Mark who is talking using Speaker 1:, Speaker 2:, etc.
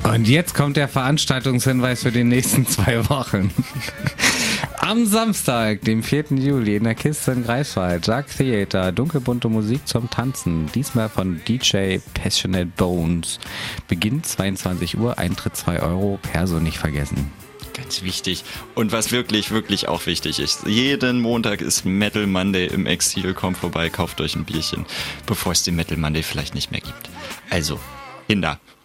Speaker 1: Und jetzt kommt der Veranstaltungshinweis für die nächsten 2 Wochen. Am Samstag, dem 4. Juli in der Kiste in Greifswald, Dark Theater, dunkelbunte Musik zum Tanzen, diesmal von DJ Passionate Bones. Beginn 22 Uhr, Eintritt 2 Euro, Perso nicht vergessen.
Speaker 2: Ganz wichtig. Und was wirklich, wirklich auch wichtig ist, jeden Montag ist Metal Monday im Exil. Kommt vorbei, kauft euch ein Bierchen, bevor es den Metal Monday vielleicht nicht mehr gibt. Also, hin da.